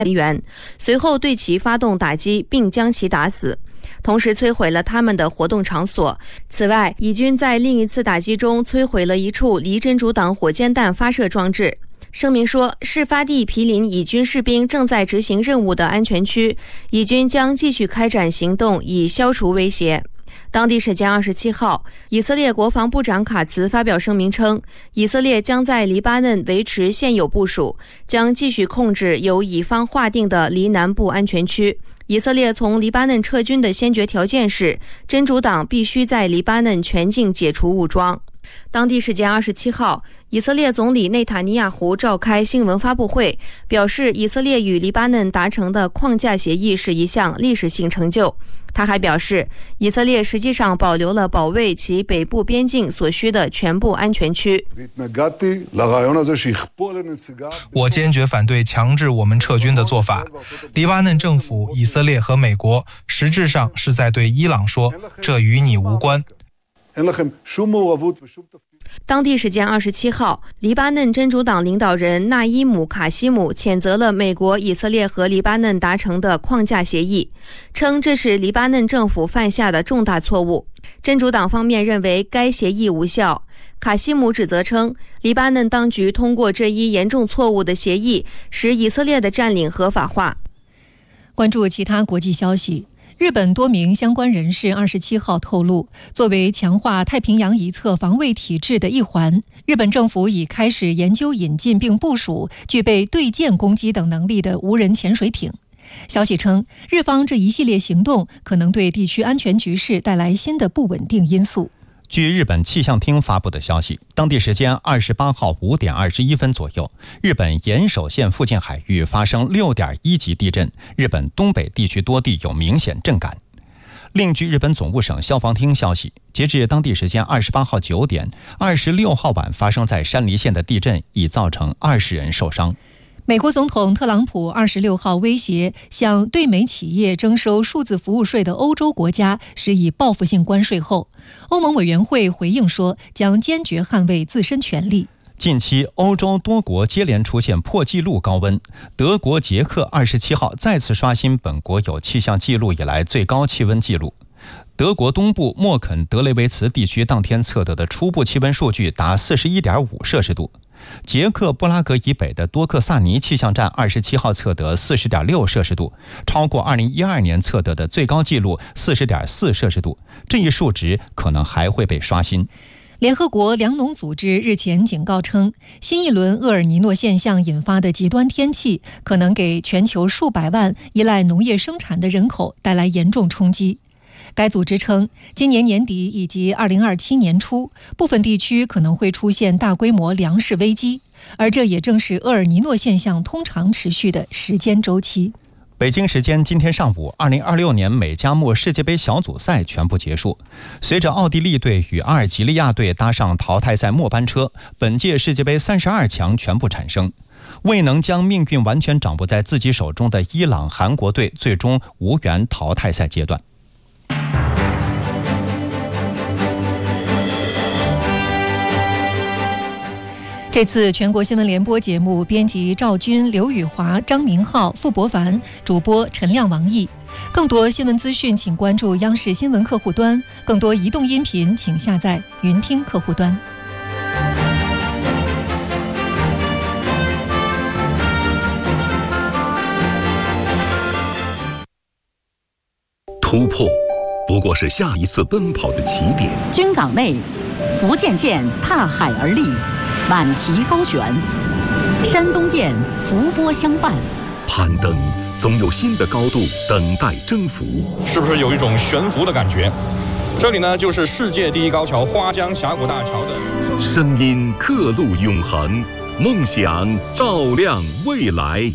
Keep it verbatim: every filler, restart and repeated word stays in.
员，随后对其发动打击，并将其打死，同时摧毁了他们的活动场所。此外，以军在另一次打击中摧毁了一处离真主党火箭弹发射装置。声明说，事发地毗邻以军士兵正在执行任务的安全区，以军将继续开展行动以消除威胁。当地时间二十七号，以色列国防部长卡茨发表声明称，以色列将在黎巴嫩维持现有部署，将继续控制由以方划定的黎南部安全区。以色列从黎巴嫩撤军的先决条件是，真主党必须在黎巴嫩全境解除武装。当地时间二十七号，以色列总理内塔尼亚胡召开新闻发布会，表示以色列与黎巴嫩达成的框架协议是一项历史性成就。他还表示，以色列实际上保留了保卫其北部边境所需的全部安全区。 我坚决反对强制我们撤军的做法。黎巴嫩政府、以色列和美国实质上是在对伊朗说，这与你无关。 当地时间二十七号，黎巴嫩真主党领导人纳伊姆·卡西姆谴责了美国、以色列和黎巴嫩达成的框架协议，称这是黎巴嫩政府犯下的重大错误。真主党方面认为该协议无效。卡西姆指责称，黎巴嫩当局通过这一严重错误的协议，使以色列的占领合法化。 关注其他国际消息。日本多名相关人士二十七号透露，作为强化太平洋一侧防卫体制的一环，日本政府已开始研究引进并部署具备对舰攻击等能力的无人潜水艇。消息称，日方这一系列行动可能对地区安全局势带来新的不稳定因素。 据日本气象厅发布的消息，当地时间二十八号五点二十一分左右，日本岩手县附近海域发生六点一级地震，日本东北地区多地有明显震感。另据日本总务省消防厅消息，截至当地时间二十八号九点，二十六号晚发生在山梨县的地震已造成二十人受伤。 美国总统特朗普二十六号威胁向对美企业征收数字服务税的欧洲国家施以报复性关税后，欧盟委员会回应说将坚决捍卫自身权利。 近期欧洲多国接连出现破纪录高温，德国捷克二十七号再次刷新本国有气象记录以来最高气温纪录。德国东部默肯德雷维茨地区当天测得的初步气温数据达 四十一点五摄氏度。捷克布拉格以北的多克萨尼气象站二十七号测得 四十点六摄氏度，超过二零一二年测得的最高纪录 四十点四摄氏度，这一数值可能还会被刷新。 联合国粮农组织日前警告称，新一轮厄尔尼诺现象引发的极端天气可能给全球数百万依赖农业生产的人口带来严重冲击。该组织称，今年年底以及二零二七年初，部分地区可能会出现大规模粮食危机，而这也正是厄尔尼诺现象通常持续的时间周期。 北京时间今天上午，二零二六年美加墨世界杯小组赛全部结束。随着奥地利队与阿尔及利亚队搭上淘汰赛末班车，本届世界杯三十二强全部产生。未能将命运完全掌握在自己手中的伊朗、韩国队最终无缘淘汰赛阶段。 这次全国新闻联播节目编辑赵军、刘宇华、张明浩、傅博凡，主播陈亮、王毅。更多新闻资讯请关注央视新闻客户端，更多移动音频请下载云听客户端。 突破不过是下一次奔跑的起点。 军港内，福建舰踏海而立，满旗高悬；山东舰伏波相伴。 攀登总有新的高度等待征服， 是不是有一种悬浮的感觉？这里呢，就是世界第一高桥花江峡谷大桥的声音刻录永恒，梦想照亮未来。